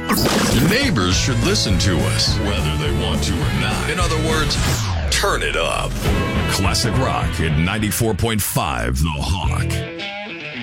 Neighbors should listen to us, whether they want to or not. In other words, turn it up. Classic Rock at 94.5 The Hawk.